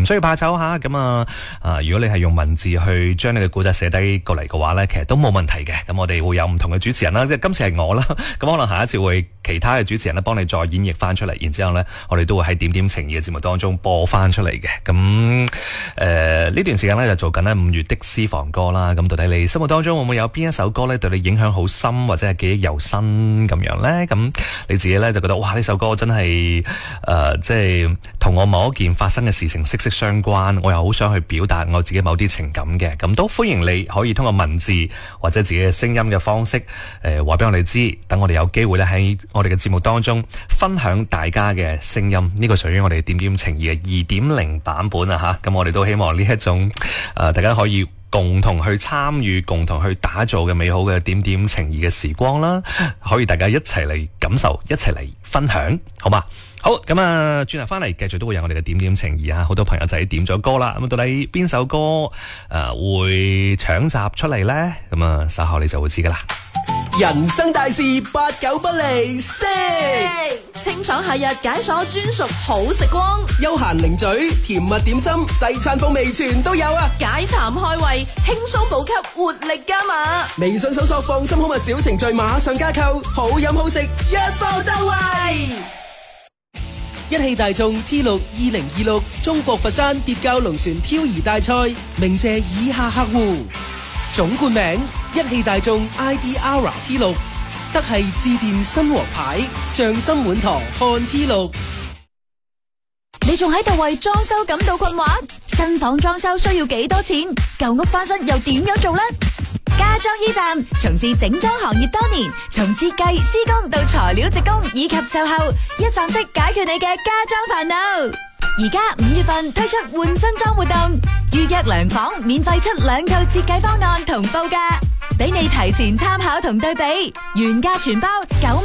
需要怕醜吓。咁如果你係用文字去將你嘅故仔寫低過嚟嘅話呢，其實都冇問題嘅。咁我哋會有唔同嘅主持人啦，即係今次係我啦，咁可能下一次會其他嘅主持人咧幫你再演繹翻出嚟，然之後呢我哋都會喺點點情意嘅節目當中播翻出嚟嘅。咁呢段時間呢，就做緊呢5月的私房歌啦。咁到底你心目當中會唔會有邊一首歌呢對你影響好深或者係記憶猶新咁樣呢？咁你自己呢，就覺得哇，呢首歌真係即係同我某一件發生嘅事情息息相關，我又好想去表達我自己某啲情感嘅。咁都歡迎你可以通過文字或者自己嘅聲音嘅方式話俾我哋知，等我哋有機會咧喺我哋嘅節目當中分享大家嘅聲音。呢個屬於我哋點點情意嘅 2.0 版本啊吓。咁我哋都希望呢一種大家可以共同去參與、共同去打造嘅美好嘅點點情意嘅時光啦，可以大家一齊嚟感受，一齊嚟分享，好嘛？好，咁轉頭翻嚟，繼續都會有我哋嘅點點情意啊！好多朋友仔點咗歌啦，咁到底邊首歌會搶閘出嚟呢？咁稍後你就會知噶啦。 人生大事八九不離色， 清爽夏日解鎖專屬好食光， 休閒零嘴甜蜜點心，西餐風味全都有啊！ 解饞開胃，輕鬆補給，活力加碼。 微信搜索放心好物小程序，馬上加購，好飲好食一包到位。一汽大眾 T6 2026中國佛山蝶教龍船漂移大賽鳴謝以下客戶：總冠名一汽大眾 IDR T6， 德系致電新王牌，匠心滿堂看 T6。 你仲喺度為裝修感到困惑？新房裝修需要幾多錢？舊屋翻新又點樣做呢？家裝驛站從事整裝行業多年，從設計、施工到材料直工以及售後，一站式解決你嘅家裝煩惱。而家5月份推出換新裝活動，預約量房免費出2套設計方案同報價，俾你提前參考同對比。原價全包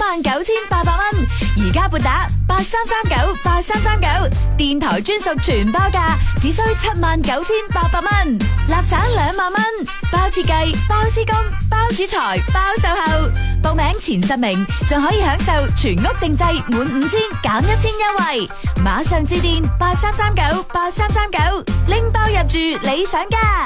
99,800蚊，而家撥打83398339，電台專屬全包價只需79,800蚊，立省2萬蚊，包設計、包施工、包主材、包售後。報名前10名仲可以享受全屋定製滿5,000減1,000優惠，馬上致電83398339，拎包入住理想家。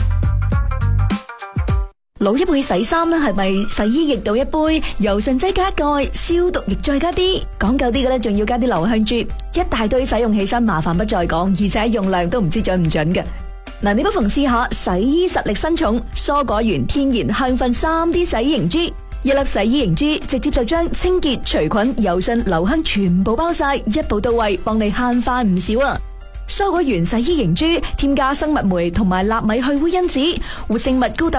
老一輩洗衫咧，係咪洗衣液倒一杯，柔順劑加蓋，消毒液再加啲，講究啲嘅咧，仲要加啲留香珠，一大堆使用起身麻煩不再講，而且用量都唔知準唔準嘅。嗱，你不妨試下洗衣實力新寵蔬果園天然香薰 3D 洗衣凝珠，一粒洗衣凝珠直接就將清潔、除菌、柔順、留香全部包晒，一步到位，幫你慳翻唔少啊！蔬果園洗衣凝珠添加生物酶同埋納米去污因子，活性物高達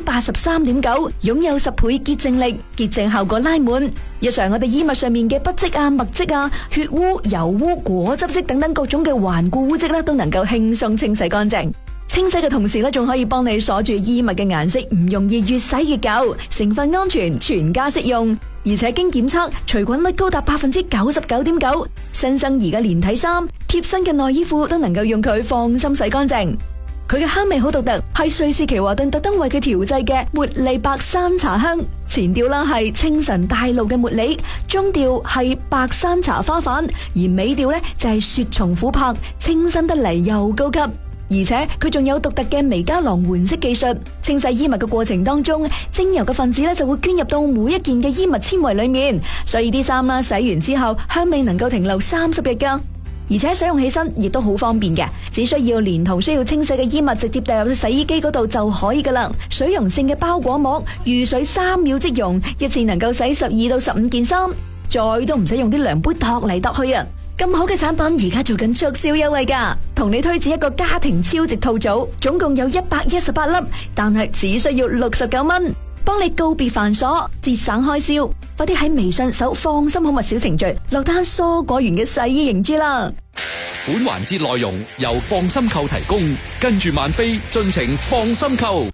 83.9%， 擁有10倍潔淨力，潔淨效果拉滿。日常我哋衣物上面嘅筆跡啊、墨跡啊、血污、油污、果汁漬等等各種嘅頑固污漬咧，都能夠輕鬆清洗乾淨。清洗嘅同時咧，仲可以幫你鎖住衣物嘅顏色，唔容易越洗越舊，成分安全，全家適用。而且經檢測，除菌率高達 99.9%， 新生兒嘅連體衫、貼身嘅內衣褲都能夠用佢放心洗乾淨。佢嘅香味好獨特，係瑞士奇華頓特登為佢調製嘅茉莉白山茶香。前調啦係清晨大路嘅茉莉，中調係白山茶花瓣，而尾調呢就係雪松琥珀，清新得嚟又高級。而且佢仲有獨特嘅微膠囊換色技術，清洗衣物嘅過程當中，精油嘅分子咧就會捐入到每一件嘅衣物纖維裏面，所以啲衫啦洗完之後香味能夠停留30日噶。而且使用起身亦都好方便嘅，只需要連同需要清洗嘅衣物直接掉入去洗衣機嗰度就可以噶啦。水溶性嘅包裹膜，遇水3秒即溶，一次能夠洗12到15件衫，再都唔使用啲量杯度嚟度去啊！咁好嘅產品而家做緊促銷優惠噶，同你推薦一個家庭超值套組，總共有118粒，但係只需要69蚊，幫你告別繁瑣，節省開銷。快啲喺微信搜放心好物小程序落單蔬果園嘅洗衣凝珠啦。 本環節內容由放心購提供，跟住萬飛盡情放心購，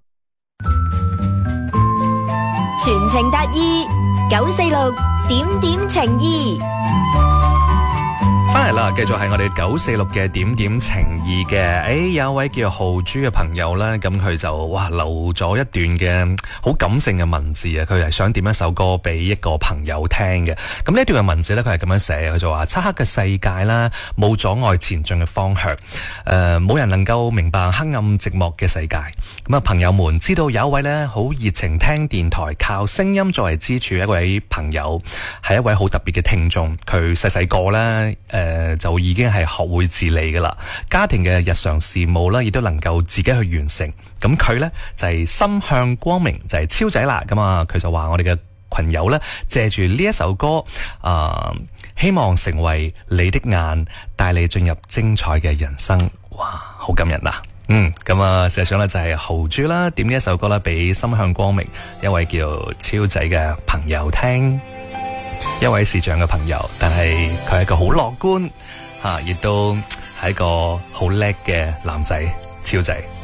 全程達意946點點情意。 翻嚟係啦，繼續係我哋946嘅點點情意嘅。有一位叫浩珠嘅朋友咧，咁佢就留咗一段嘅好感性嘅文字啊，佢係想點一首歌俾一個朋友聽嘅。咁呢一段嘅文字咧，佢係咁樣寫，佢就話：漆黑嘅世界啦，冇阻礙前進嘅方向，冇人能夠明白黑暗寂寞嘅世界。咁啊，朋友們知道有一位咧好熱情聽電台，靠聲音作為支柱一位朋友，係一位好特別嘅聽眾。佢細細個咧，就已經係學會自理噶啦，家庭嘅日常事務咧，亦都能夠自己去完成。咁佢咧就係心向光明，就係超仔啦。咁啊，佢就話我哋嘅群友咧，借住呢一首歌，希望成為你的眼，帶你進入精彩嘅人生。哇，好感人啊！咁啊，事實上咧就係豪豬啦，點呢一首歌咧俾心向光明一位叫超仔嘅朋友聽，一位視障嘅朋友，但係佢係一個好樂觀亦都係一個好叻嘅男仔，超仔。